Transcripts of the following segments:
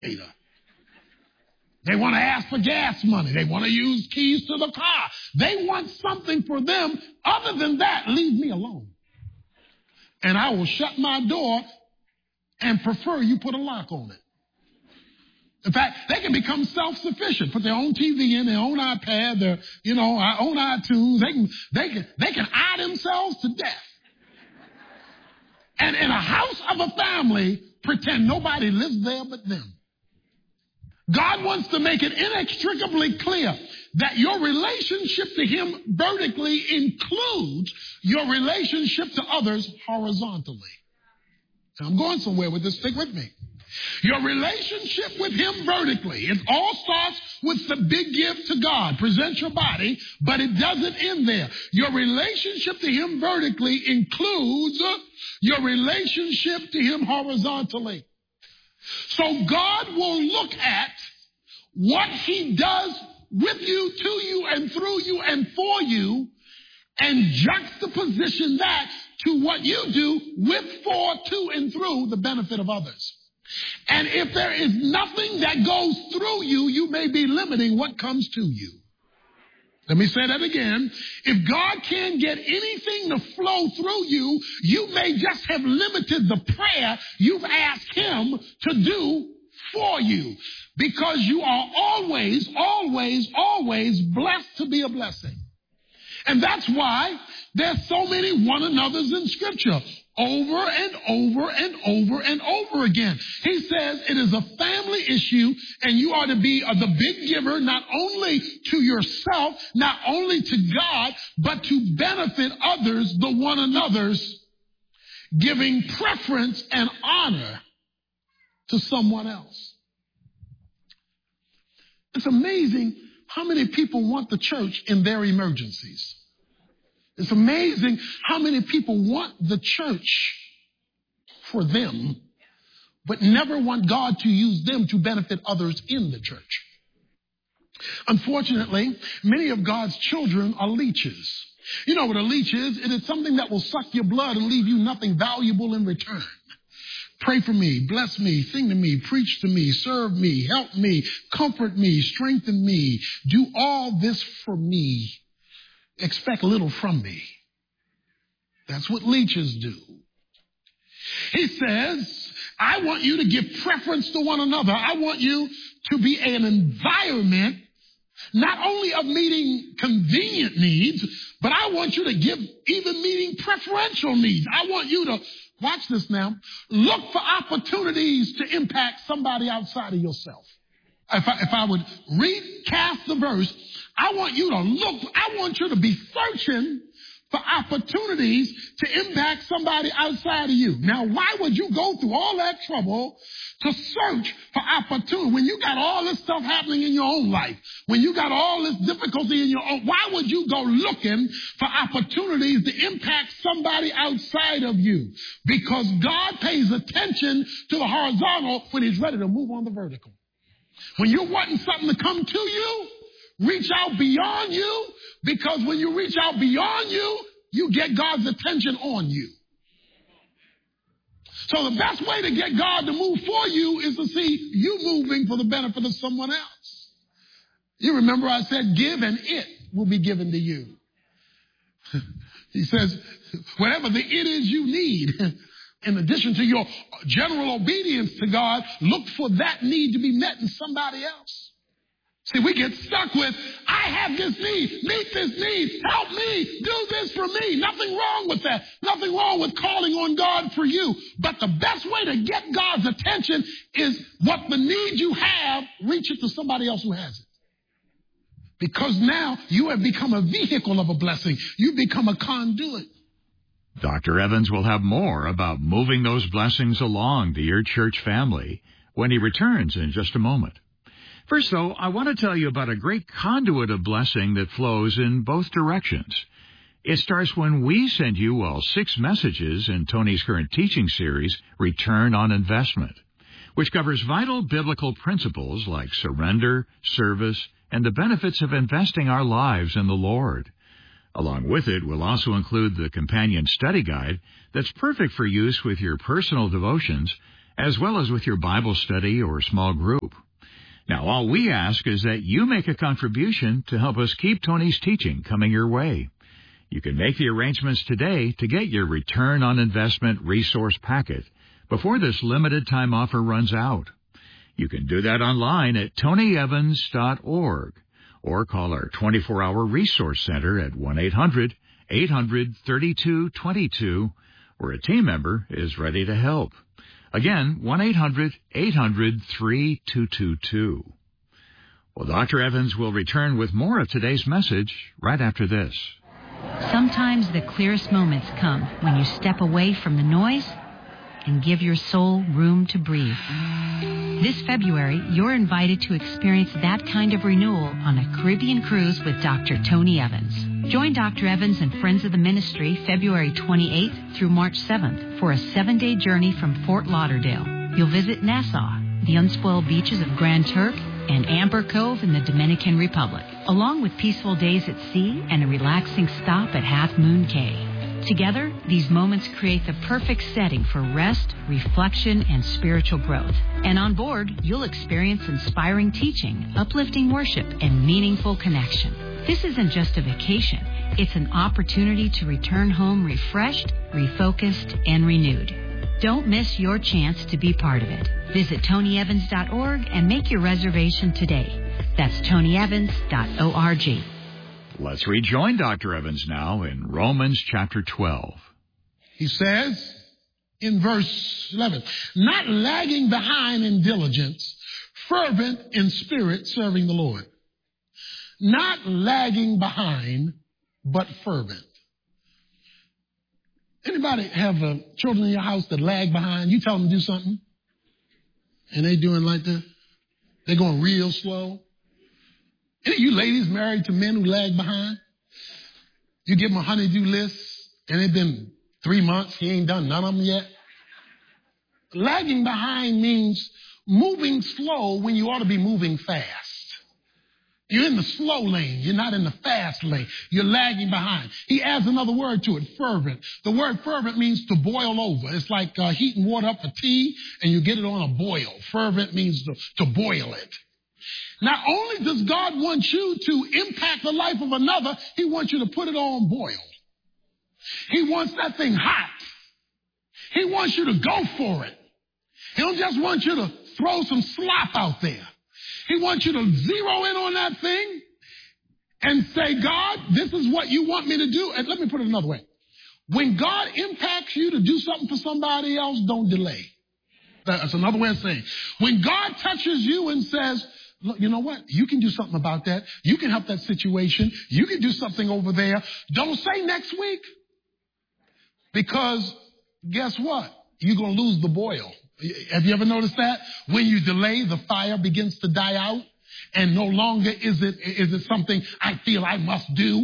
They want to ask for gas money. They want to use keys to the car. They want something for them. Other than that, leave me alone. And I will shut my door and prefer you put a lock on it. In fact, they can become self-sufficient, put their own TV in, their own iPad, their, own iTunes. They can eye themselves to death. And in a house of a family, pretend nobody lives there but them. God wants to make it inextricably clear that your relationship to Him vertically includes your relationship to others horizontally. Now, I'm going somewhere with this. Stick with me. Your relationship with Him vertically, it all starts with the big gift to God. Present your body, but it doesn't end there. Your relationship to Him vertically includes your relationship to Him horizontally. So God will look at what He does with you, to you, and through you, and for you, and juxtaposition that to what you do with, for, to, and through the benefit of others. And if there is nothing that goes through you, you may be limiting what comes to you. Let me say that again. If God can't get anything to flow through you, you may just have limited the prayer you've asked Him to do for you. Because you are always, always, always blessed to be a blessing. And that's why there's so many one another's in Scripture. Over and over and over and over again. He says it is a family issue, and you are to be the big giver, not only to yourself, not only to God, but to benefit others, the one another's, giving preference and honor to someone else. It's amazing how many people want the church in their emergencies. It's amazing how many people want the church for them, but never want God to use them to benefit others in the church. Unfortunately, many of God's children are leeches. You know what a leech is? It is something that will suck your blood and leave you nothing valuable in return. Pray for me, bless me, sing to me, preach to me, serve me, help me, comfort me, strengthen me, do all this for me. Expect little from me. That's what leeches do. He says, I want you to give preference to one another. I want you to be an environment not only of meeting convenient needs, but I want you to give even meeting preferential needs. I want you to, watch this now, look for opportunities to impact somebody outside of yourself. If I would recast the verse, I want you to look, I want you to be searching for opportunities to impact somebody outside of you. Now, why would you go through all that trouble to search for opportunity when you got all this stuff happening in your own life? When you got all this difficulty in your own, why would you go looking for opportunities to impact somebody outside of you? Because God pays attention to the horizontal when He's ready to move on the vertical. When you're wanting something to come to you, reach out beyond you, because when you reach out beyond you, you get God's attention on you. So the best way to get God to move for you is to see you moving for the benefit of someone else. You remember I said, give and it will be given to you. He says, whatever the it is you need, in addition to your general obedience to God, look for that need to be met in somebody else. See, we get stuck with, I have this need, meet this need, help me, do this for me. Nothing wrong with that. Nothing wrong with calling on God for you. But the best way to get God's attention is what the need you have, reach it to somebody else who has it. Because now you have become a vehicle of a blessing. You become a conduit. Dr. Evans will have more about moving those blessings along to your church family when he returns in just a moment. First, though, I want to tell you about a great conduit of blessing that flows in both directions. It starts when we send you all 6 messages in Tony's current teaching series, Return on Investment, which covers vital biblical principles like surrender, service, and the benefits of investing our lives in the Lord. Along with it, we'll also include the companion study guide that's perfect for use with your personal devotions as well as with your Bible study or small group. Now, all we ask is that you make a contribution to help us keep Tony's teaching coming your way. You can make the arrangements today to get your Return on Investment resource packet before this limited time offer runs out. You can do that online at tonyevans.org or call our 24-hour resource center at 1-800-800-3222, where a team member is ready to help. Again, 1-800-800-3222. Well, Dr. Evans will return with more of today's message right after this. Sometimes the clearest moments come when you step away from the noise and give your soul room to breathe. This February, you're invited to experience that kind of renewal on a Caribbean cruise with Dr. Tony Evans. Join Dr. Evans and friends of the ministry February 28th through March 7th for a 7-day journey from Fort Lauderdale. You'll visit Nassau, the unspoiled beaches of Grand Turk, and Amber Cove in the Dominican Republic, along with peaceful days at sea and a relaxing stop at Half Moon Cay. Together, these moments create the perfect setting for rest, reflection, and spiritual growth. And on board, you'll experience inspiring teaching, uplifting worship, and meaningful connection. This isn't just a vacation. It's an opportunity to return home refreshed, refocused, and renewed. Don't miss your chance to be part of it. Visit tonyevans.org and make your reservation today. That's tonyevans.org. Let's rejoin Dr. Evans now in Romans chapter 12. He says in verse 11, not lagging behind in diligence, fervent in spirit, serving the Lord. Not lagging behind, but fervent. Anybody have children in your house that lag behind? You tell them to do something, and they doing like this. They're going real slow. Any of you ladies married to men who lag behind? You give them a honey-do list, and it's been 3 months. He ain't done none of them yet. Lagging behind means moving slow when you ought to be moving fast. You're in the slow lane. You're not in the fast lane. You're lagging behind. He adds another word to it, fervent. The word fervent means to boil over. It's like heating water up for tea, and you get it on a boil. Fervent means to boil it. Not only does God want you to impact the life of another, he wants you to put it on boil. He wants that thing hot. He wants you to go for it. He don't just want you to throw some slop out there. He wants you to zero in on that thing and say, God, this is what you want me to do. And let me put it another way. When God impacts you to do something for somebody else, don't delay. That's another way of saying. When God touches you and says, look, you know what? You can do something about that. You can help that situation. You can do something over there. Don't say next week. Because guess what? You're going to lose the boil. Have you ever noticed that? When you delay, the fire begins to die out. And no longer is it something I feel I must do.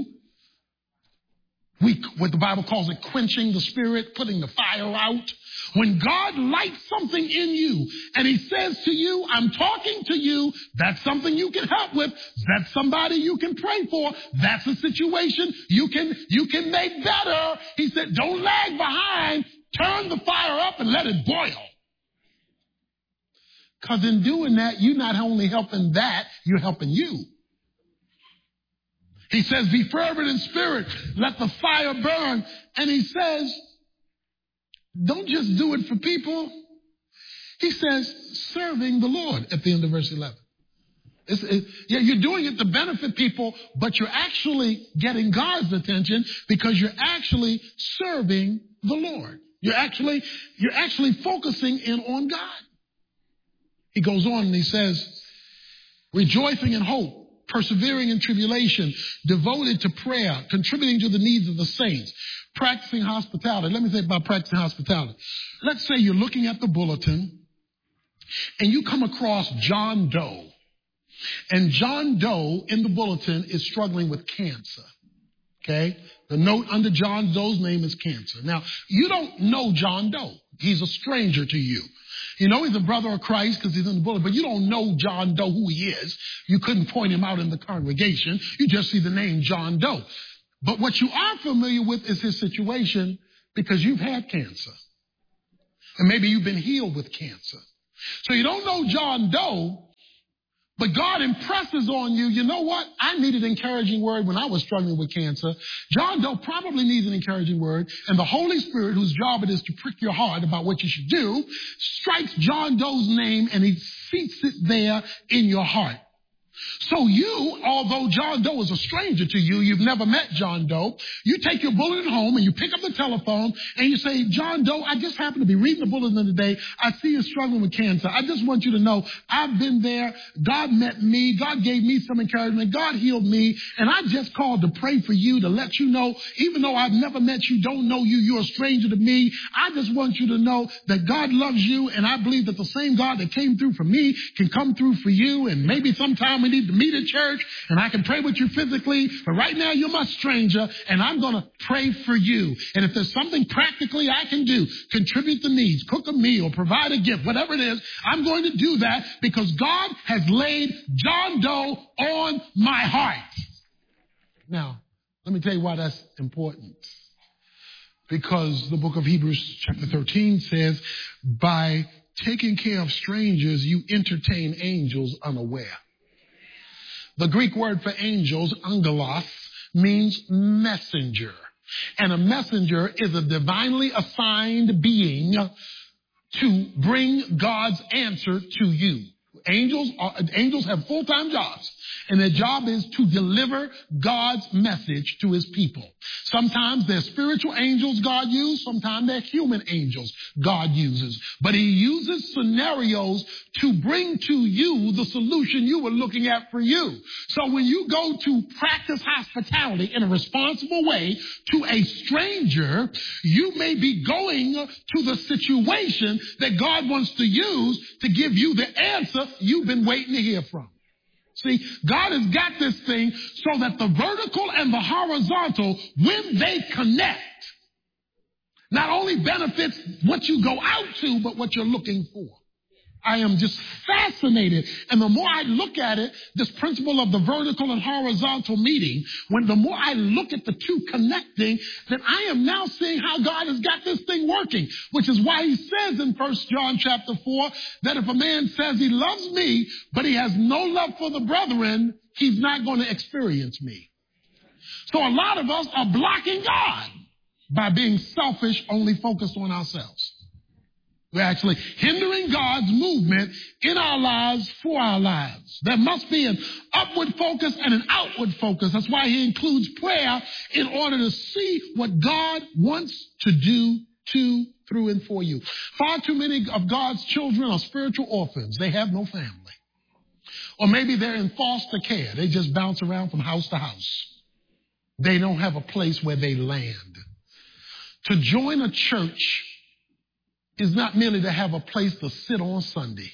What the Bible calls it, quenching the spirit, putting the fire out. When God lights something in you and he says to you, I'm talking to you, that's something you can help with. That's somebody you can pray for. That's a situation you can make better. He said, don't lag behind. Turn the fire up and let it boil. Because in doing that, you're not only helping that, you're helping you. He says, be fervent in spirit. Let the fire burn. And he says, don't just do it for people. He says, serving the Lord at the end of verse 11. You're doing it to benefit people, but you're actually getting God's attention because you're actually serving the Lord. You're actually focusing in on God. He goes on and he says, rejoicing in hope, persevering in tribulation, devoted to prayer, contributing to the needs of the saints, practicing hospitality. Let me say about practicing hospitality. Let's say you're looking at the bulletin and you come across John Doe. And John Doe in the bulletin is struggling with cancer. Okay? The note under John Doe's name is cancer. Now, you don't know John Doe. He's a stranger to you. You know he's a brother of Christ because he's in the bulletin, but you don't know John Doe, who he is. You couldn't point him out in the congregation. You just see the name John Doe. But what you are familiar with is his situation because you've had cancer. And maybe you've been healed with cancer. So you don't know John Doe, but God impresses on you, you know what? I needed an encouraging word when I was struggling with cancer. John Doe probably needs an encouraging word. And the Holy Spirit, whose job it is to prick your heart about what you should do, strikes John Doe's name and he seats it there in your heart. So you, although John Doe is a stranger to you, you've never met John Doe, you take your bulletin home and you pick up the telephone and you say, John Doe, I just happened to be reading the bulletin today. I see you're struggling with cancer. I just want you to know I've been there. God met me. God gave me some encouragement. God healed me. And I just called to pray for you, to let you know, even though I've never met you, don't know you, you're a stranger to me. I just want you to know that God loves you. And I believe that the same God that came through for me can come through for you. And maybe sometime we need to meet at church and I can pray with you physically, but right now you're my stranger and I'm going to pray for you. And if there's something practically I can do, contribute the needs, cook a meal, provide a gift, whatever it is, I'm going to do that because God has laid John Doe on my heart. Now, let me tell you why that's important. Because the book of Hebrews chapter 13 says, by taking care of strangers, you entertain angels unaware. The Greek word for angels, angelos, means messenger. And a messenger is a divinely assigned being to bring God's answer to you. Angels have full-time jobs, and their job is to deliver God's message to his people. Sometimes they're spiritual angels God uses, sometimes they're human angels God uses. But he uses scenarios to bring to you the solution you were looking at for you. So when you go to practice hospitality in a responsible way to a stranger, you may be going to the situation that God wants to use to give you the answer you've been waiting to hear from. See, God has got this thing so that the vertical and the horizontal, when they connect, not only benefits what you go out to, but what you're looking for. I am just fascinated. And the more I look at it, this principle of the vertical and horizontal meeting, the more I look at the two connecting, then I am now seeing how God has got this thing working, which is why he says in 1 John chapter 4 that if a man says he loves me, but he has no love for the brethren, he's not going to experience me. So a lot of us are blocking God by being selfish, only focused on ourselves. We're actually hindering God's movement in our lives for our lives. There must be an upward focus and an outward focus. That's why he includes prayer in order to see what God wants to do to, through, and for you. Far too many of God's children are spiritual orphans. They have no family. Or maybe they're in foster care. They just bounce around from house to house. They don't have a place where they land. To join a church is not merely to have a place to sit on Sunday.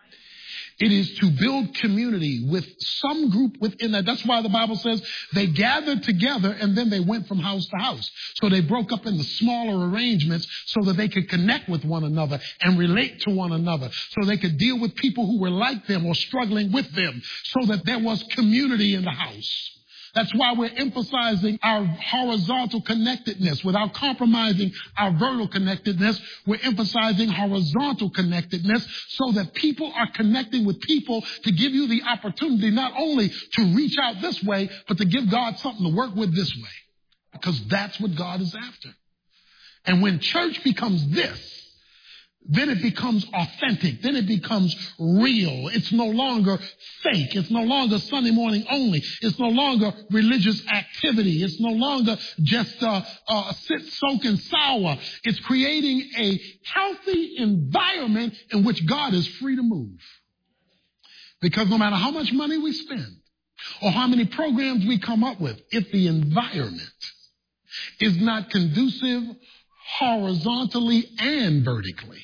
It is to build community with some group within that. That's why the Bible says they gathered together and then they went from house to house. So they broke up into smaller arrangements so that they could connect with one another and relate to one another. So they could deal with people who were like them or struggling with them so that there was community in the house. That's why we're emphasizing our horizontal connectedness without compromising our vertical connectedness. We're emphasizing horizontal connectedness so that people are connecting with people to give you the opportunity not only to reach out this way, but to give God something to work with this way. Because that's what God is after. And when church becomes this, then it becomes authentic. Then it becomes real. It's no longer fake. It's no longer Sunday morning only. It's no longer religious activity. It's no longer just sit, soak, and sour. It's creating a healthy environment in which God is free to move. Because no matter how much money we spend or how many programs we come up with, if the environment is not conducive horizontally and vertically,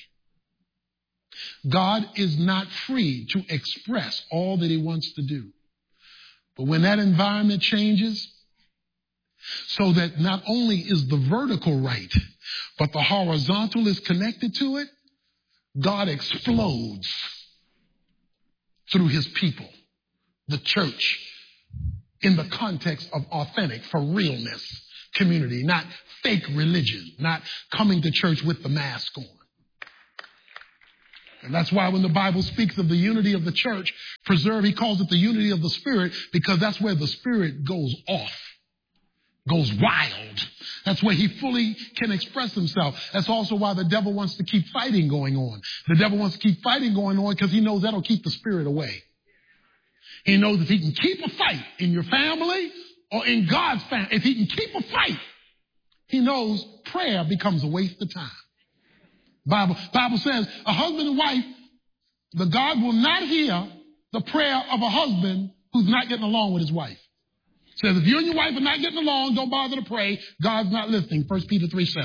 God is not free to express all that he wants to do. But when that environment changes, so that not only is the vertical right, but the horizontal is connected to it, God explodes through his people, the church, in the context of authentic, for realness, community, not fake religion, not coming to church with the mask on. And that's why when the Bible speaks of the unity of the church, he calls it the unity of the Spirit, because that's where the Spirit goes off, goes wild. That's where he fully can express himself. That's also why the devil wants to keep fighting going on. The devil wants to keep fighting going on because he knows that'll keep the Spirit away. He knows if he can keep a fight in your family or in God's family, if he can keep a fight, he knows prayer becomes a waste of time. Bible says a husband and wife, the God will not hear the prayer of a husband who's not getting along with his wife. It says if you and your wife are not getting along, don't bother to pray. God's not listening. 1 Peter 3:7.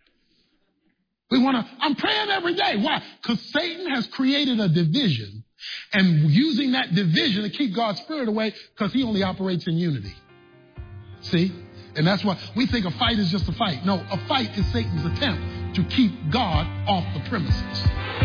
I'm praying every day. Why? Because Satan has created a division and using that division to keep God's Spirit away because he only operates in unity. See? And that's why we think a fight is just a fight. No, a fight is Satan's attempt to keep God off the premises.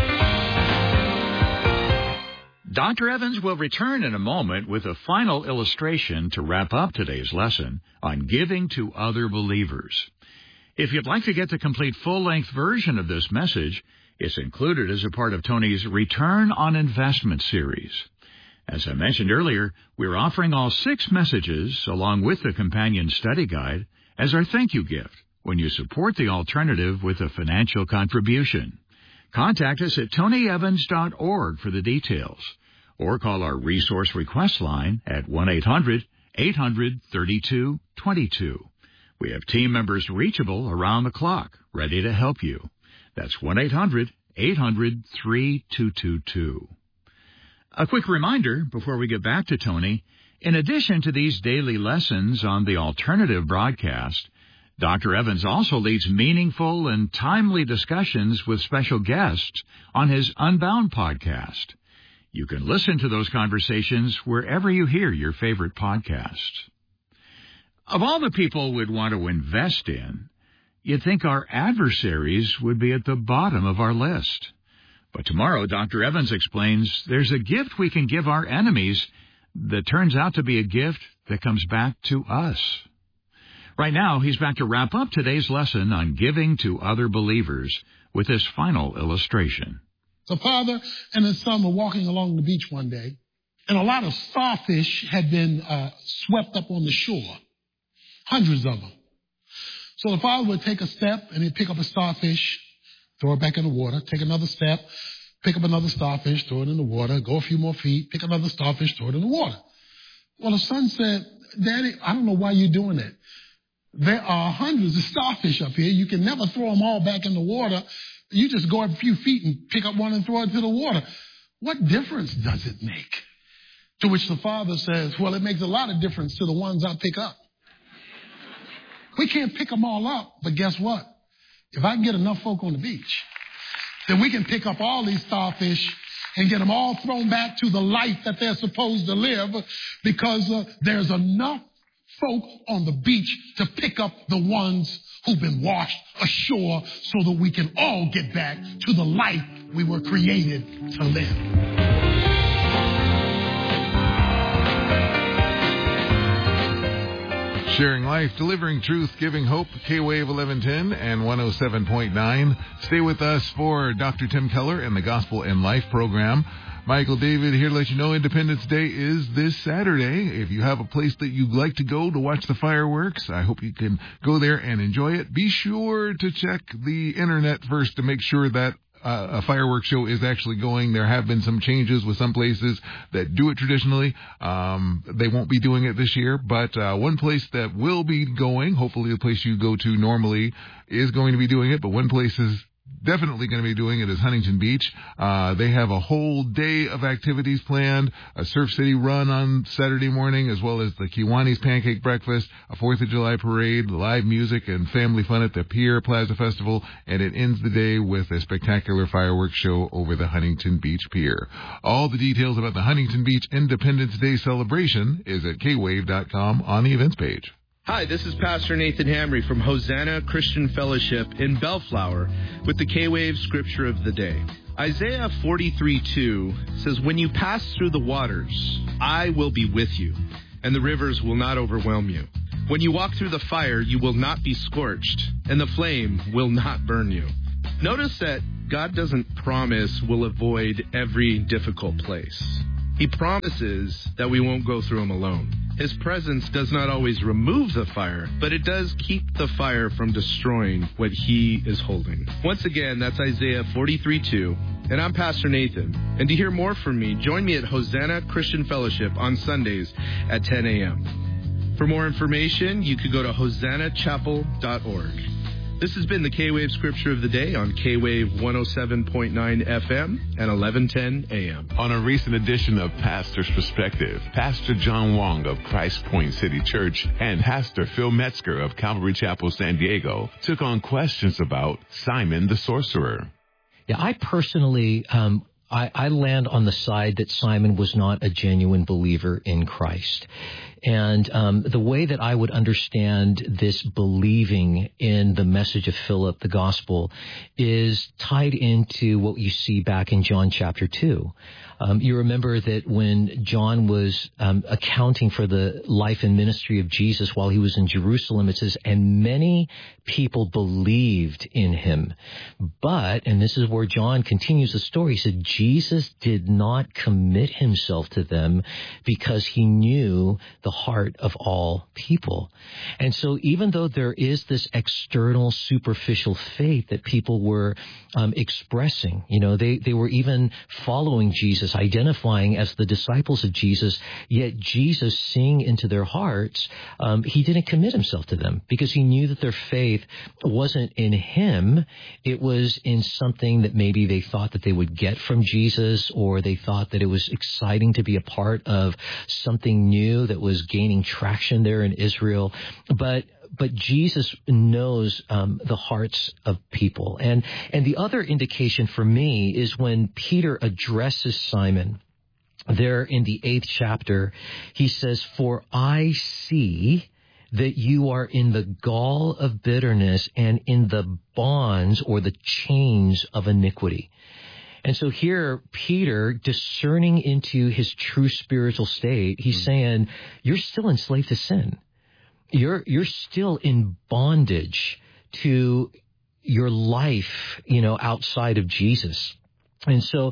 Dr. Evans will return in a moment with a final illustration to wrap up today's lesson on giving to other believers. If you'd like to get the complete full-length version of this message, it's included as a part of Tony's Return on Investment series. As I mentioned earlier, we're offering all 6 messages, along with the companion study guide, as our thank you gift when you support the alternative with a financial contribution. Contact us at tonyevans.org for the details, or call our resource request line at 1-800-800-3222. We have team members reachable around the clock, ready to help you. That's 1-800-800-3222. A quick reminder before we get back to Tony, in addition to these daily lessons on the alternative broadcast, Dr. Evans also leads meaningful and timely discussions with special guests on his Unbound podcast. You can listen to those conversations wherever you hear your favorite podcasts. Of all the people we'd want to invest in, you'd think our adversaries would be at the bottom of our list. But tomorrow, Dr. Evans explains there's a gift we can give our enemies that turns out to be a gift that comes back to us. Right now, he's back to wrap up today's lesson on giving to other believers with this final illustration. The father and his son were walking along the beach one day, and a lot of starfish had been swept up on the shore, hundreds of them. So the father would take a step, and he'd pick up a starfish, throw it back in the water, take another step, pick up another starfish, throw it in the water, go a few more feet, pick another starfish, throw it in the water. Well, the son said, Daddy, I don't know why you're doing that. There are hundreds of starfish up here. You can never throw them all back in the water. You just go a few feet and pick up one and throw it to the water. What difference does it make? To which the father says, well, it makes a lot of difference to the ones I pick up. We can't pick them all up, but guess what? If I can get enough folk on the beach, then we can pick up all these starfish and get them all thrown back to the life that they're supposed to live, because there's enough folk on the beach to pick up the ones who've been washed ashore so that we can all get back to the life we were created to live. Sharing life, delivering truth, giving hope, K-Wave 1110 and 107.9. Stay with us for Dr. Tim Keller and the Gospel in Life program. Michael David here to let you know Independence Day is this Saturday. If you have a place that you'd like to go to watch the fireworks, I hope you can go there and enjoy it. Be sure to check the internet first to make sure that a fireworks show is actually going. There have been some changes with some places that do it traditionally. They won't be doing it this year, but one place that will be going, hopefully the place you go to normally is going to be doing it, but one place is definitely going to be doing it is Huntington Beach. They have a whole day of activities planned, a Surf City run on Saturday morning, as well as the Kiwanis Pancake Breakfast, a 4th of July parade, live music, and family fun at the Pier Plaza Festival, and it ends the day with a spectacular fireworks show over the Huntington Beach Pier. All the details about the Huntington Beach Independence Day celebration is at kwave.com on the events page. Hi, this is Pastor Nathan Hamry from Hosanna Christian Fellowship in Bellflower with the K-Wave Scripture of the Day. Isaiah 43:2 says, "When you pass through the waters, I will be with you, and the rivers will not overwhelm you. When you walk through the fire, you will not be scorched, and the flame will not burn you." Notice that God doesn't promise we'll avoid every difficult place. He promises that we won't go through them alone. His presence does not always remove the fire, but it does keep the fire from destroying what he is holding. Once again, that's Isaiah 43:2, and I'm Pastor Nathan. And to hear more from me, join me at Hosanna Christian Fellowship on Sundays at 10 a.m. For more information, you could go to hosannachapel.org. This has been the K-Wave Scripture of the Day on K-Wave 107.9 FM and 1110 AM. On a recent edition of Pastor's Perspective, Pastor John Wong of Christ Point City Church and Pastor Phil Metzger of Calvary Chapel, San Diego, took on questions about Simon the Sorcerer. Yeah, I personally, I land on the side that Simon was not a genuine believer in Christ. And the way that I would understand this believing in the message of Philip, the gospel, is tied into what you see back in John chapter 2. You remember that when John was accounting for the life and ministry of Jesus while he was in Jerusalem, it says, and many people believed in him. But, and this is where John continues the story, he said, Jesus did not commit himself to them because he knew the heart of all people. And so even though there is this external superficial faith that people were expressing, you know, they were even following Jesus, identifying as the disciples of Jesus, yet Jesus, seeing into their hearts, he didn't commit himself to them because he knew that their faith wasn't in him. It was in something that maybe they thought that they would get from Jesus, or they thought that it was exciting to be a part of something new that was gaining traction there in Israel. But Jesus knows the hearts of people. And the other indication for me is when Peter addresses Simon there in the 8th chapter, he says, "For I see that you are in the gall of bitterness and in the bonds or the chains of iniquity." And so here, Peter, discerning into his true spiritual state, he's saying, you're still enslaved to sin. You're still in bondage to your life, you know, outside of Jesus. And so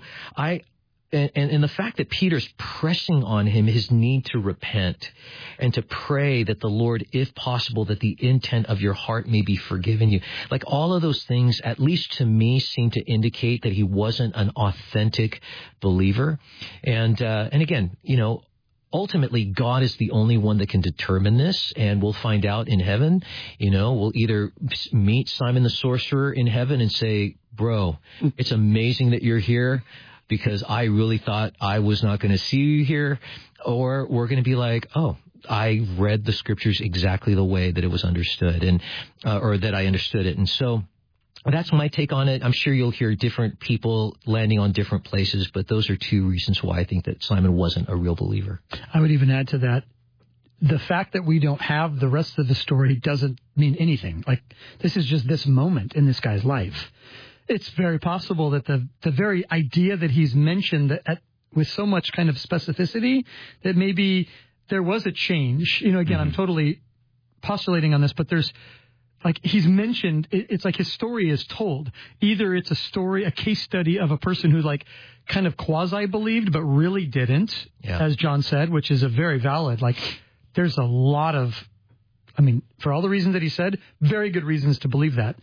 and the fact that Peter's pressing on him his need to repent and to pray that the Lord, if possible, that the intent of your heart may be forgiven you. Like all of those things, at least to me, seem to indicate that he wasn't an authentic believer. And again, you know, ultimately, God is the only one that can determine this, and we'll find out in heaven. You know, we'll either meet Simon the sorcerer in heaven and say, bro, it's amazing that you're here, because I really thought I was not going to see you here. Or we're going to be like, oh, I read the scriptures exactly the way that it was understood, and or that I understood it. And so that's my take on it. I'm sure you'll hear different people landing on different places, but those are two reasons why I think that Simon wasn't a real believer. I would even add to that, the fact that we don't have the rest of the story doesn't mean anything. Like, this is just this moment in this guy's life. It's very possible that the very idea that he's mentioned that with so much kind of specificity, that maybe there was a change. You know, again, I'm totally postulating on this, but there's, like, he's mentioned, it's like his story is told. Either it's a story, a case study of a person who, like, kind of quasi-believed, but really didn't, as John said, which is a very valid, like, there's a lot of, I mean, for all the reasons that he said, very good reasons to believe that.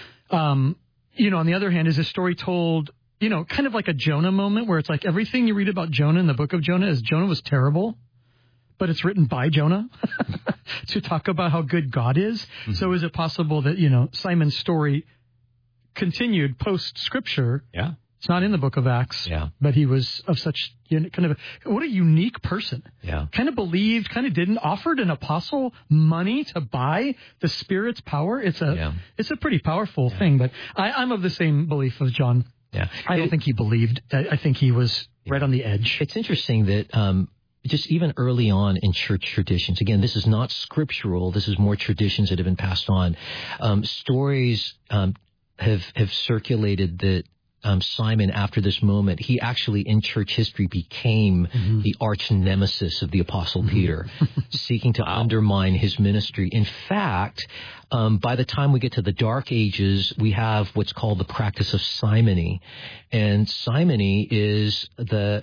You know, on the other hand, is this story told, you know, kind of like a Jonah moment, where it's like everything you read about Jonah in the book of Jonah is Jonah was terrible, but it's written by Jonah to talk about how good God is. Mm-hmm. So is it possible that, you know, Simon's story continued post-scripture? Yeah. It's not in the book of Acts, but he was of such, you know, kind of, what a unique person. Yeah. Kind of believed, kind of didn't, offered an apostle money to buy the Spirit's power. It's a pretty powerful thing, but I'm of the same belief as John. Yeah. I don't think he believed. I think he was right on the edge. It's interesting that, just even early on in church traditions, again, this is not scriptural. This is more traditions that have been passed on. Stories have circulated that Simon after this moment, he actually in church history became the arch nemesis of the Apostle Peter, seeking to undermine his ministry. In fact, by the time we get to the Dark Ages, we have what's called the practice of simony. And simony is the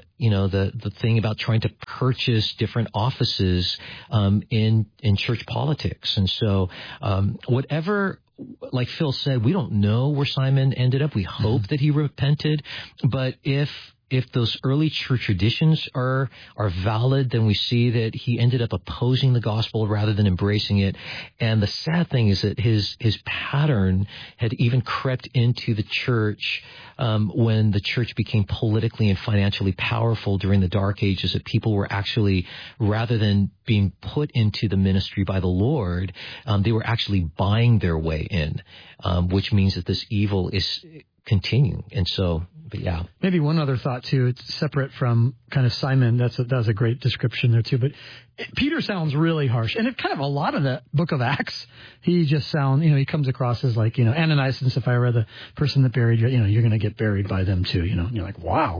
thing about trying to purchase different offices in church politics. And so whatever, like Phil said, we don't know where Simon ended up. We hope that he repented. But if those early church traditions are valid, then we see that he ended up opposing the gospel rather than embracing it. And the sad thing is that his pattern had even crept into the church when the church became politically and financially powerful during the Dark Ages, that people were actually, rather than being put into the ministry by the Lord, they were actually buying their way in, which means that this evil is continuing. And so, but yeah. Maybe one other thought too. It's separate from kind of Simon. That was a great description there too. But Peter sounds really harsh, and it kind of a lot of the book of Acts. He just he comes across as like Ananias and Sapphira, the person that buried you. You're going to get buried by them too. And you're like, wow,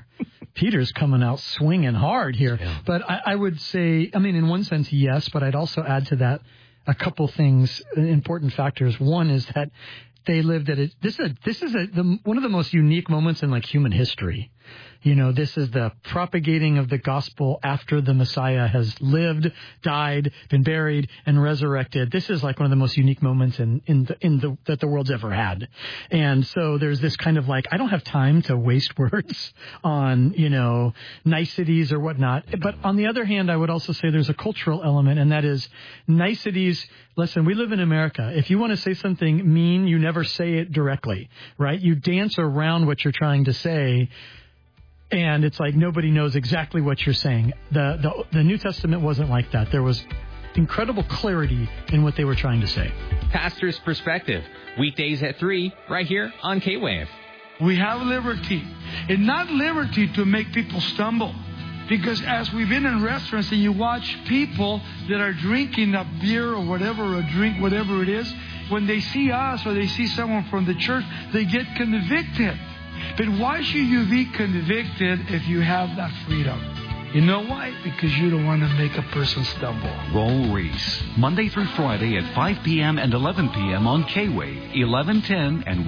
Peter's coming out swinging hard here. Yeah. But I would say, in one sense, yes. But I'd also add to that a couple things, important factors. One is that they lived at this is one of the most unique moments in like human history. This is the propagating of the gospel after the Messiah has lived, died, been buried, and resurrected. This is like one of the most unique moments that the world's ever had. And so there's this kind of like, I don't have time to waste words on, niceties or whatnot. But on the other hand, I would also say there's a cultural element, and that is niceties. Listen, we live in America. If you want to say something mean, you never say it directly, right? You dance around what you're trying to say. And it's like nobody knows exactly what you're saying. The New Testament wasn't like that. There was incredible clarity in what they were trying to say. Pastor's Perspective, weekdays at 3, right here on K-Wave. We have liberty, and not liberty to make people stumble. Because as we've been in restaurants and you watch people that are drinking a beer or whatever, or drink whatever it is, when they see us or they see someone from the church, they get convicted. But why should you be convicted if you have that freedom? You know why? Because you don't want to make a person stumble. Raul Ries, Monday through Friday at 5 p.m. and 11 p.m. on K-Wave, 1110 and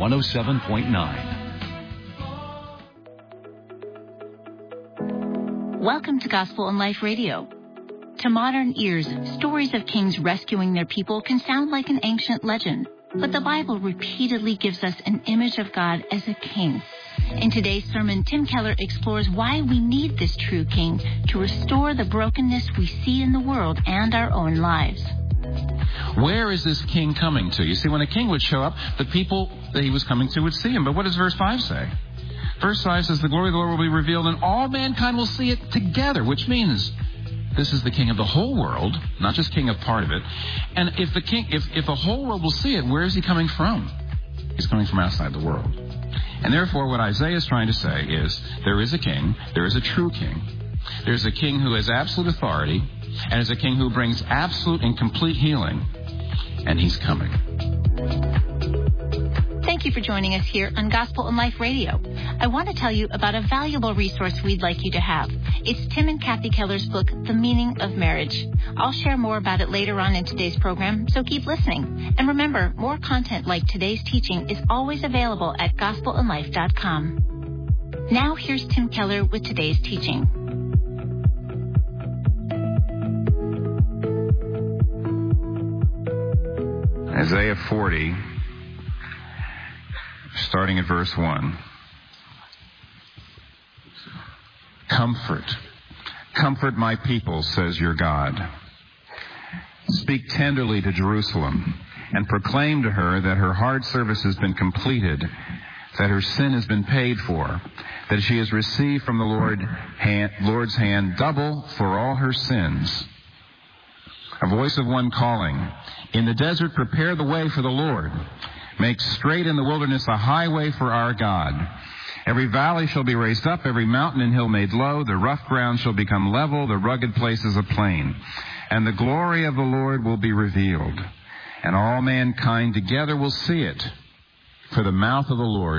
107.9. Welcome to Gospel and Life Radio. To modern ears, stories of kings rescuing their people can sound like an ancient legend. But the Bible repeatedly gives us an image of God as a king. In today's sermon, Tim Keller explores why we need this true king to restore the brokenness we see in the world and our own lives. Where is this king coming to? You see, when a king would show up, the people that he was coming to would see him. But what does verse 5 say? Verse 5 says, the glory of the Lord will be revealed and all mankind will see it together, which means this is the king of the whole world, not just king of part of it. And if the whole world will see it, where is he coming from? He's coming from outside the world. And therefore, what Isaiah is trying to say is, there is a king, there is a true king. There's a king who has absolute authority, and is a king who brings absolute and complete healing, and he's coming. Thank you for joining us here on Gospel and Life Radio. I want to tell you about a valuable resource we'd like you to have. It's Tim and Kathy Keller's book, The Meaning of Marriage. I'll share more about it later on in today's program, so keep listening. And remember, more content like today's teaching is always available at gospelandlife.com. Now here's Tim Keller with today's teaching. Isaiah 40, starting at verse 1. Comfort my people, says your God. Speak tenderly to Jerusalem and proclaim to her that her hard service has been completed, that her sin has been paid for, that she has received from the Lord's hand double for all her sins. A voice of one calling, in the desert prepare the way for the Lord. Make straight in the wilderness a highway for our God. Every valley shall be raised up, every mountain and hill made low. The rough ground shall become level, the rugged places a plain. And the glory of the Lord will be revealed, and all mankind together will see it. For the mouth of the Lord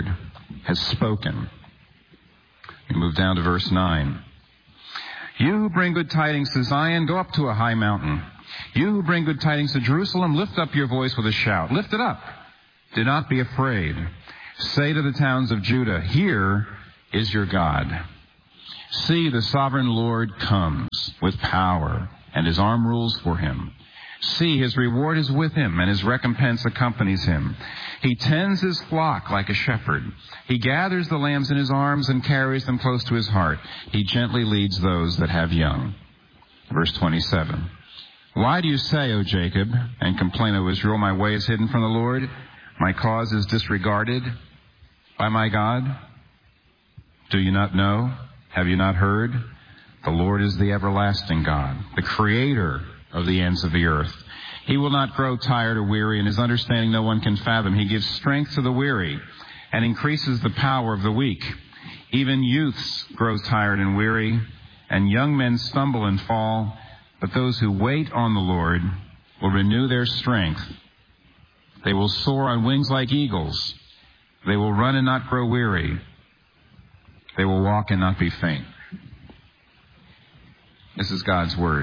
has spoken. We move down to verse 9. You who bring good tidings to Zion, go up to a high mountain. You who bring good tidings to Jerusalem, lift up your voice with a shout. Lift it up. Do not be afraid. Say to the towns of Judah, here is your God. See, the sovereign Lord comes with power, and his arm rules for him. See, his reward is with him, and his recompense accompanies him. He tends his flock like a shepherd. He gathers the lambs in his arms and carries them close to his heart. He gently leads those that have young. Verse 27. Why do you say, O Jacob, and complain, O Israel, my way is hidden from the Lord? My cause is disregarded by my God? Do you not know? Have you not heard? The Lord is the everlasting God, the creator of the ends of the earth. He will not grow tired or weary, and his understanding no one can fathom. He gives strength to the weary and increases the power of the weak. Even youths grow tired and weary, and young men stumble and fall. But those who wait on the Lord will renew their strength. They will soar on wings like eagles. They will run and not grow weary. They will walk and not be faint. This is God's word.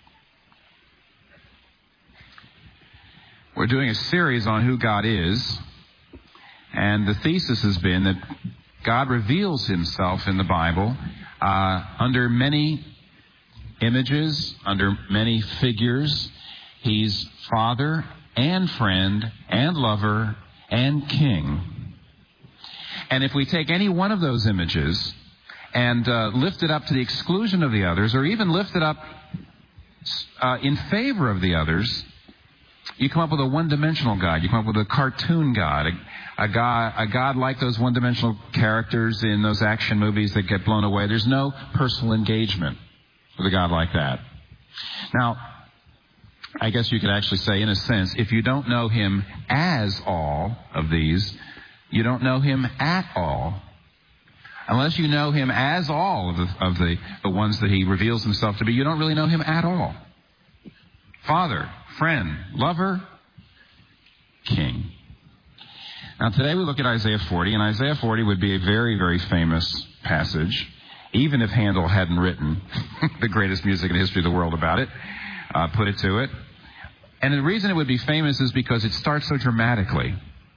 We're doing a series on who God is, and the thesis has been that God reveals himself in the Bible under many images, under many figures. He's Father and friend and lover and king. And if we take any one of those images and lift it up to the exclusion of the others, or even lift it up in favor of the others, you come up with a one-dimensional God. You come up with a cartoon God, a God like those one-dimensional characters in those action movies that get blown away. There's no personal engagement with a God like that. Now, I guess you could actually say, in a sense, if you don't know him as all of these, you don't know him at all. Unless you know him as all of the ones that he reveals himself to be, you don't really know him at all. Father, friend, lover, king. Now today we look at Isaiah 40, and Isaiah 40 would be a very, very famous passage, even if Handel hadn't written the greatest music in the history of the world about it, put it to it. And the reason it would be famous is because it starts so dramatically.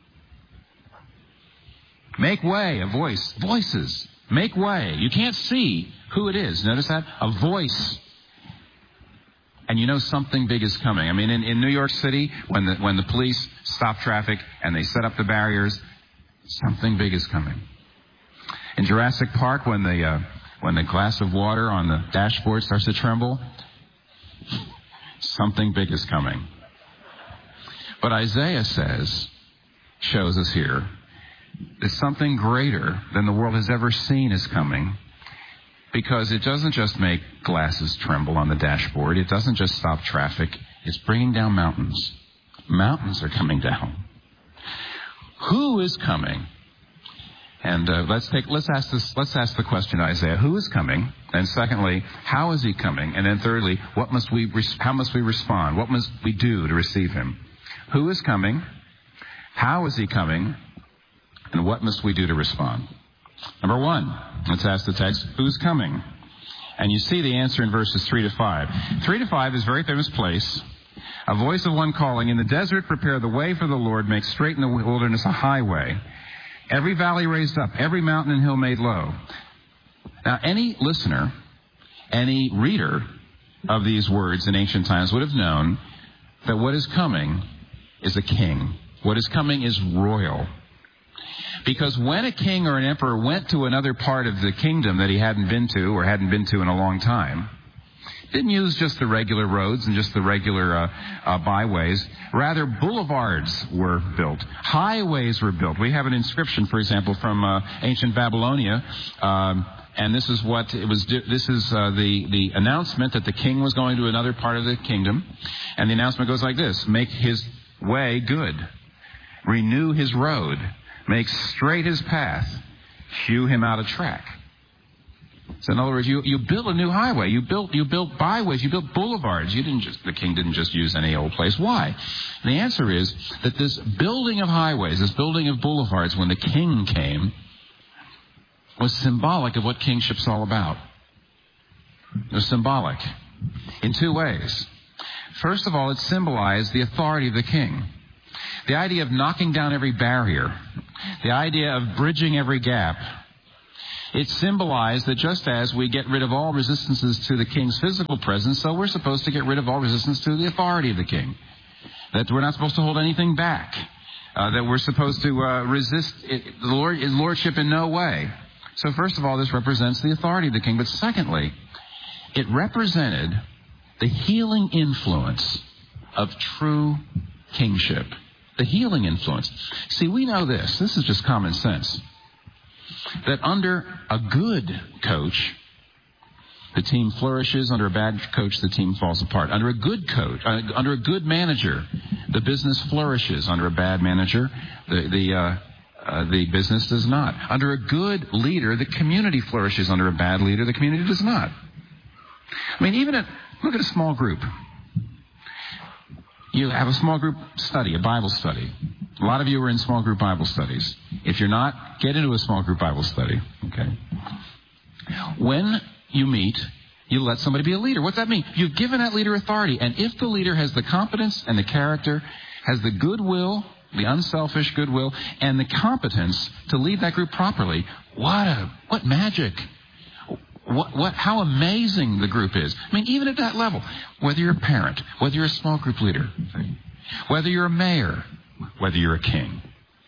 Make way, a voice, voices, make way. You can't see who it is. Notice that? A voice. And you know something big is coming. I mean, in New York City, when the police stop traffic and they set up the barriers, something big is coming. In Jurassic Park, when the glass of water on the dashboard starts to tremble, something big is coming. But Isaiah shows us here that something greater than the world has ever seen is coming. Because it doesn't just make glasses tremble on the dashboard. It doesn't just stop traffic. It's bringing down mountains. Mountains are coming down. Who is coming? And let's ask the question, Isaiah. Who is coming? And secondly, how is he coming? And then thirdly, how must we respond? What must we do to receive him? Who is coming? How is he coming? And what must we do to respond? Number one, let's ask the text, who's coming? And you see the answer in verses 3 to 5. 3 to 5 is a very famous place. A voice of one calling, in the desert prepare the way for the Lord, make straight in the wilderness a highway. Every valley raised up, every mountain and hill made low. Now, any listener, any reader of these words in ancient times would have known that what is coming is a king. What is coming is royal. Because when a king or an emperor went to another part of the kingdom that he hadn't been to or hadn't been to in a long time, didn't use just the regular roads and just the regular byways. Rather, boulevards were built. Highways were built. We have an inscription, for example, from ancient Babylonia, and this is what it was. This is the announcement that the king was going to another part of the kingdom, and the announcement goes like this: make his way good, renew his road, make straight his path, hew him out a track. So in other words, you built a new highway, you built byways, you built boulevards. The king didn't just use any old place. Why? And the answer is that this building of highways, this building of boulevards, when the king came, was symbolic of what kingship's all about. It was symbolic in two ways. First of all, it symbolized the authority of the king. The idea of knocking down every barrier, the idea of bridging every gap. It symbolized that just as we get rid of all resistances to the king's physical presence, so we're supposed to get rid of all resistance to the authority of the king. That we're not supposed to hold anything back. That we're supposed to resist his lordship in no way. So first of all, this represents the authority of the king. But secondly, it represented the healing influence of true kingship. The healing influence. See, we know this. This is just common sense. That under a good coach, the team flourishes. Under a bad coach, the team falls apart. Under a good coach, under a good manager, the business flourishes. Under a bad manager, the business does not. Under a good leader, the community flourishes. Under a bad leader, the community does not. I mean, look at a small group. You have a small group study, a Bible study. A lot of you are in small group Bible studies. If you're not, get into a small group Bible study. Okay. When you meet, you let somebody be a leader. What's that mean? You've given that leader authority. And if the leader has the competence and the character, has the goodwill, the unselfish goodwill, and the competence to lead that group properly, what magic. How amazing the group is. I mean, even at that level, whether you're a parent, whether you're a small group leader, whether you're a mayor, whether you're a king.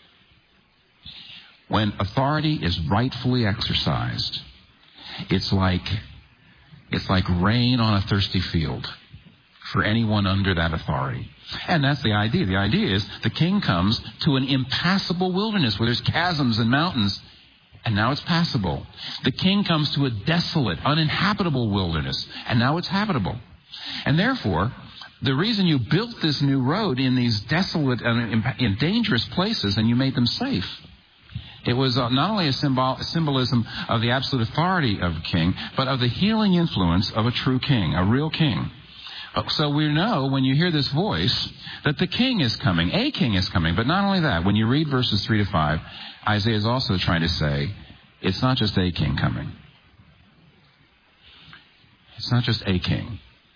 When authority is rightfully exercised, it's like rain on a thirsty field for anyone under that authority. And that's the idea. The idea is the king comes to an impassable wilderness where there's chasms and mountains, and now it's passable. The king comes to a desolate, uninhabitable wilderness, and now it's habitable. And therefore, the reason you built this new road in these desolate and dangerous places and you made them safe, it was not only a symbolism of the absolute authority of a king, but of the healing influence of a true king, a real king. So we know when you hear this voice that the king is coming, a king is coming. But not only that, when you read verses 3 to 5, Isaiah is also trying to say it's not just a king coming. It's not just a king.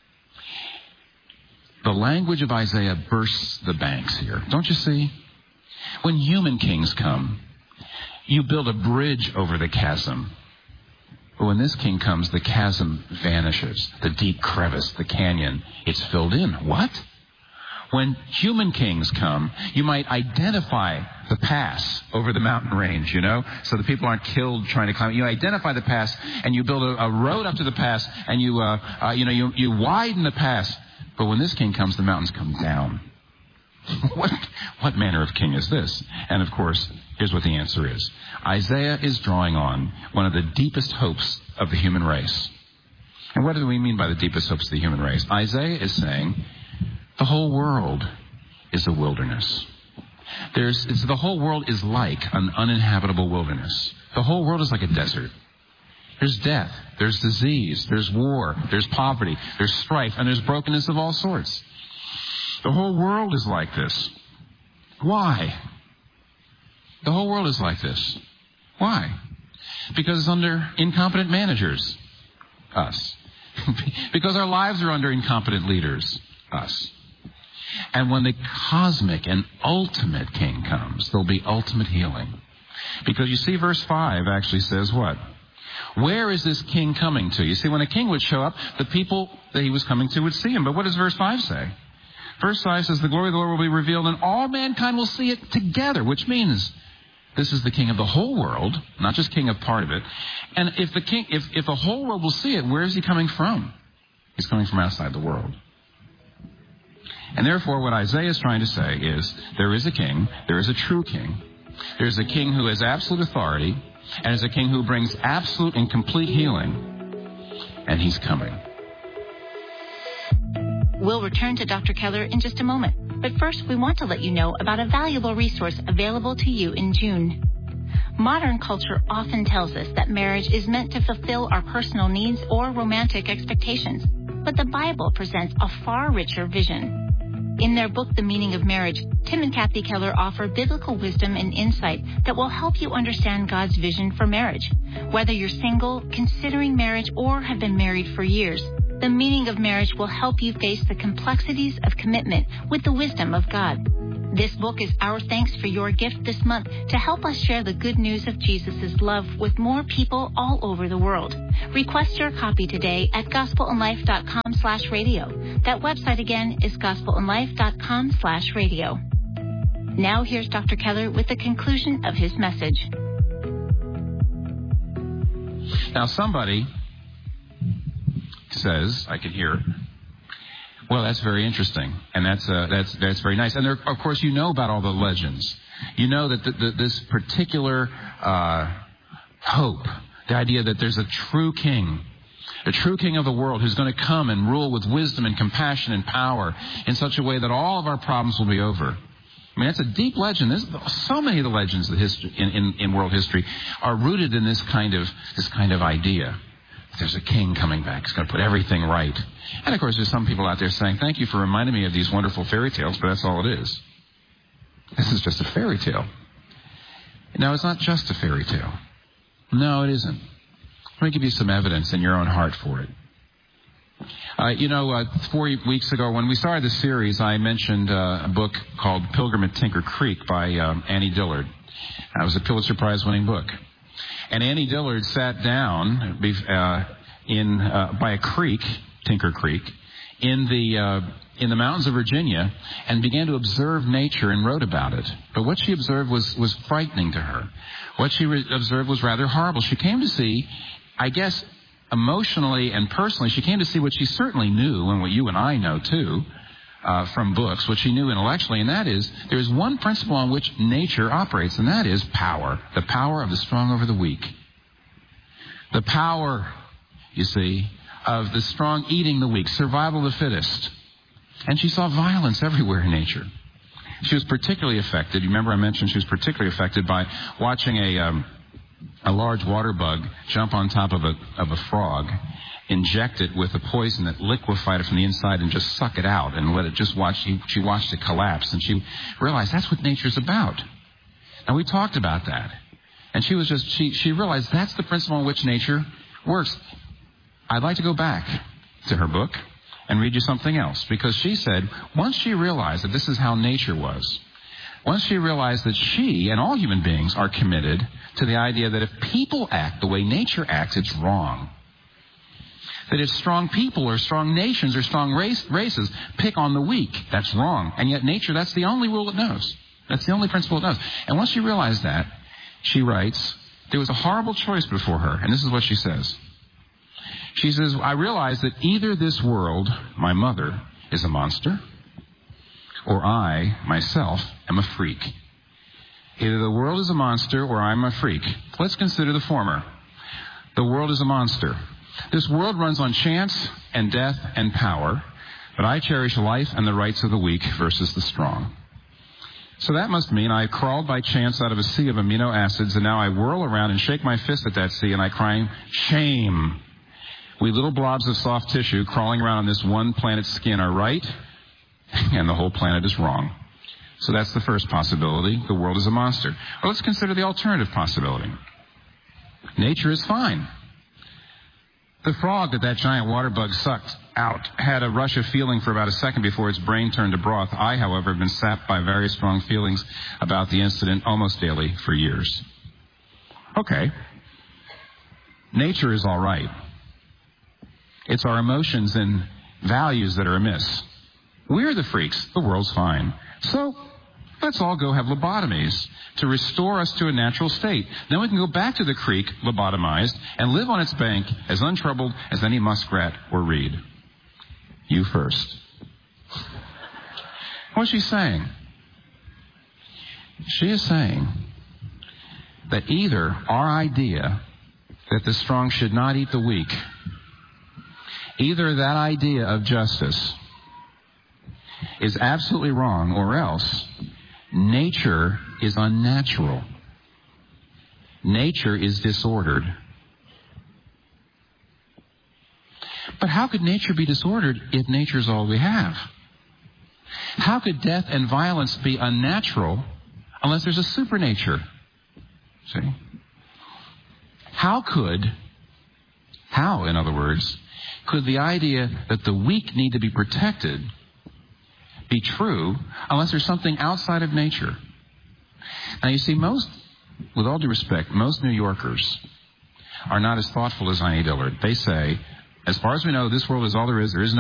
The language of Isaiah bursts the banks here. Don't you see? When human kings come, you build a bridge over the chasm. But when this king comes, the chasm vanishes. The deep crevice, the canyon, it's filled in. What? When human kings come, you might identify the pass over the mountain range, so the people aren't killed trying to climb it. You identify the pass, and you build a road up to the pass, and you widen the pass. But when this king comes, the mountains come down. What manner of king is this? And of course, here's what the answer is. Isaiah is drawing on one of the deepest hopes of the human race. And what do we mean by the deepest hopes of the human race? Isaiah is saying the whole world is a wilderness. The whole world is like an uninhabitable wilderness. The whole world is like a desert. There's death, there's disease, there's war, there's poverty, there's strife, and there's brokenness of all sorts. The whole world is like this. Why? The whole world is like this. Why? Because it's under incompetent managers. Us. Because our lives are under incompetent leaders. Us. And when the cosmic and ultimate king comes, there'll be ultimate healing. Because you see, verse 5 actually says what? Where is this king coming to? You see, when a king would show up, the people that he was coming to would see him. But what does verse 5 say? Verse 5 says, the glory of the Lord will be revealed, and all mankind will see it together, which means this is the king of the whole world, not just king of part of it. And if the whole world will see it, where is he coming from? He's coming from outside the world. And therefore, what Isaiah is trying to say is, there is a king, there is a true king. There's a king who has absolute authority, and is a king who brings absolute and complete healing. And he's coming. We'll return to Dr. Keller in just a moment. But first, we want to let you know about a valuable resource available to you in June. Modern culture often tells us that marriage is meant to fulfill our personal needs or romantic expectations. But the Bible presents a far richer vision. In their book, The Meaning of Marriage, Tim and Kathy Keller offer biblical wisdom and insight that will help you understand God's vision for marriage. Whether you're single, considering marriage, or have been married for years, The Meaning of Marriage will help you face the complexities of commitment with the wisdom of God. This book is our thanks for your gift this month to help us share the good news of Jesus' love with more people all over the world. Request your copy today at gospelandlife.com/radio. That website again is gospelandlife.com/radio. Now here's Dr. Keller with the conclusion of his message. Now somebody says, I can hear it, well, that's very interesting, and that's very nice. And there, of course, you know about all the legends. You know that this particular hope, the idea that there's a true king of the world who's going to come and rule with wisdom and compassion and power in such a way that all of our problems will be over. I mean, that's a deep legend. There's so many of the legends of history, in world history are rooted in this kind of idea. There's a king coming back. He's going to put everything right. And, of course, there's some people out there saying, thank you for reminding me of these wonderful fairy tales, but that's all it is. This is just a fairy tale. No, it's not just a fairy tale. No, it isn't. Let me give you some evidence in your own heart for it. 4 weeks ago, when we started this series, I mentioned a book called Pilgrim at Tinker Creek by Annie Dillard. That was a Pulitzer Prize-winning book. And Annie Dillard sat down by a creek, Tinker Creek, in the mountains of Virginia, and began to observe nature and wrote about it. But what she observed was frightening to her. What she observed was rather horrible. She came to see, I guess, emotionally and personally, she came to see what she certainly knew, and what you and I know too, from books, what she knew intellectually, and that is, there is one principle on which nature operates, and that is power. The power of the strong over the weak. The power, you see, of the strong eating the weak, survival of the fittest. And she saw violence everywhere in nature. She was particularly affected, you remember I mentioned she was particularly affected by watching a large water bug jump on top of a frog, inject it with a poison that liquefied it from the inside and just suck it out and let it just she watched it collapse, and she realized that's what nature's about. And we talked about that. And she realized that's the principle on which nature works. I'd like to go back to her book and read you something else, because she said once she realized that this is how nature was, once she realized that she and all human beings are committed to the idea that if people act the way nature acts, it's wrong. That if strong people or strong nations or strong races pick on the weak, that's wrong. And yet nature, that's the only rule it knows. That's the only principle it knows. And once she realized that, she writes, there was a horrible choice before her. And this is what she says. She says, I realized that either this world, my mother, is a monster, or I, myself, am a freak. Either the world is a monster or I'm a freak. Let's consider the former. The world is a monster. This world runs on chance and death and power, but I cherish life and the rights of the weak versus the strong. So that must mean I crawled by chance out of a sea of amino acids, and now I whirl around and shake my fist at that sea, and I cry, shame. We little blobs of soft tissue crawling around on this one planet's skin are right, and the whole planet is wrong. So that's the first possibility. The world is a monster. Well, let's consider the alternative possibility. Nature is fine. The frog that giant water bug sucked out had a rush of feeling for about a second before its brain turned to broth. I, however, have been sapped by very strong feelings about the incident almost daily for years. Okay. Nature is all right. It's our emotions and values that are amiss. We're the freaks. The world's fine. So let's all go have lobotomies to restore us to a natural state. Then we can go back to the creek, lobotomized, and live on its bank as untroubled as any muskrat or reed. You first. What's she saying? She is saying that either our idea that the strong should not eat the weak, either that idea of justice is absolutely wrong, or else nature is unnatural. Nature is disordered. But how could nature be disordered if nature is all we have? How could death and violence be unnatural unless there's a supernature? See? How, in other words, could the idea that the weak need to be protected be true unless there's something outside of nature? Now, you see, with all due respect, most New Yorkers are not as thoughtful as I.E. Dillard. They say, as far as we know, this world is all there is. There is no